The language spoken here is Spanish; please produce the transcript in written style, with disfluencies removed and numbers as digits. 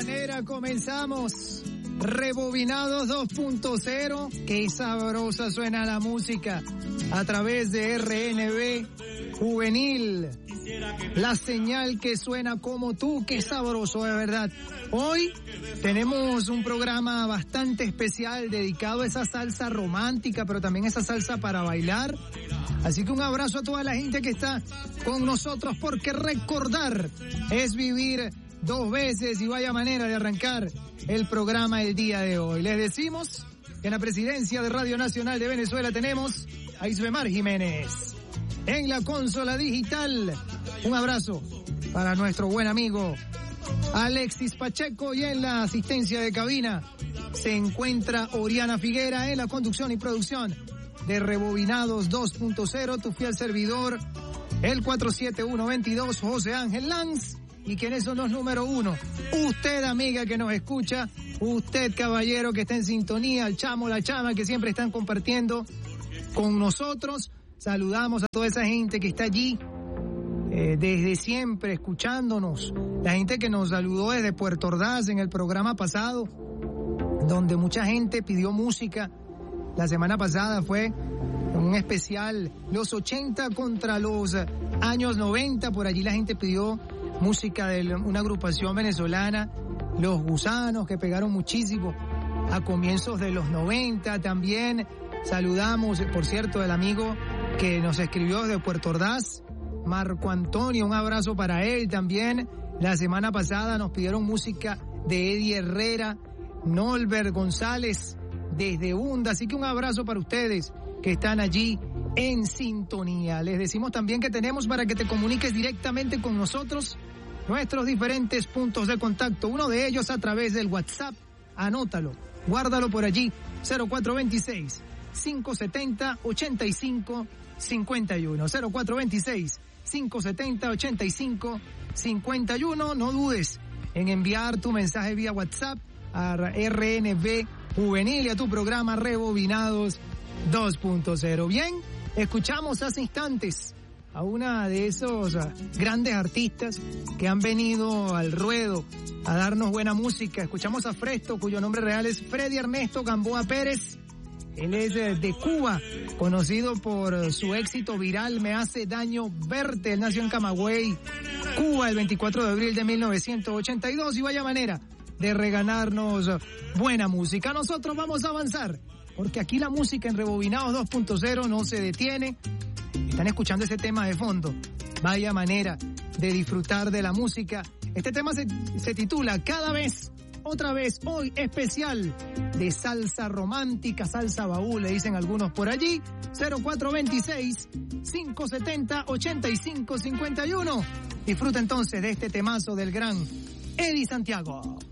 manera comenzamos. Rebobinados 2.0. Qué sabrosa suena la música a través de RNB Juvenil. La señal que suena como tú. Qué sabroso, de verdad. Hoy tenemos un programa bastante especial dedicado a esa salsa romántica, pero también esa salsa para bailar. Así que un abrazo a toda la gente que está con nosotros, porque recordar es vivir dos veces, y vaya manera de arrancar el programa el día de hoy. Les decimos que en la presidencia de Radio Nacional de Venezuela tenemos a Isbemar Jiménez. En la consola digital, un abrazo para nuestro buen amigo Alexis Pacheco, y en la asistencia de cabina se encuentra Oriana Figuera. En la conducción y producción de Rebobinados 2.0, tu fiel servidor, el 47122, José Ángel Lanz. ¿Y quiénes son los número uno? Usted, amiga que nos escucha, usted, caballero que está en sintonía, el chamo, la chama que siempre están compartiendo con nosotros. Saludamos a toda esa gente que está allí desde siempre escuchándonos. La gente que nos saludó desde Puerto Ordaz en el programa pasado, donde mucha gente pidió música. La semana pasada fue un especial, los 80 contra los años 90. Por allí la gente pidió música de una agrupación venezolana, Los Gusanos, que pegaron muchísimo a comienzos de los 90. También saludamos, por cierto, al amigo que nos escribió desde Puerto Ordaz, Marco Antonio, un abrazo para él también. La semana pasada nos pidieron música de Eddie Herrera, Nolbert González desde Hunda, así que un abrazo para ustedes que están allí en sintonía. Les decimos también que tenemos, para que te comuniques directamente con nosotros, nuestros diferentes puntos de contacto. Uno de ellos a través del WhatsApp. Anótalo, guárdalo por allí, 0426-570-8551. 0426-570-8551. No dudes en enviar tu mensaje vía WhatsApp a RNB Juvenil y a tu programa Rebobinados 2.0. Bien, escuchamos hace instantes a una de esos grandes artistas que han venido al ruedo a darnos buena música. Escuchamos a Fresto, cuyo nombre real es Freddy Ernesto Gamboa Pérez. Él es de Cuba, conocido por su éxito viral Me hace daño verte. Él nació en Camagüey, Cuba, el 24 de abril de 1982, y vaya manera de regalarnos buena música. Nosotros vamos a avanzar, porque aquí la música en Rebobinados 2.0 no se detiene. Están escuchando ese tema de fondo. Vaya manera de disfrutar de la música. Este tema se titula Cada vez, otra vez, hoy especial de salsa romántica, salsa baúl, le dicen algunos por allí. 0426-570-8551. Disfruta entonces de este temazo del gran Eddie Santiago.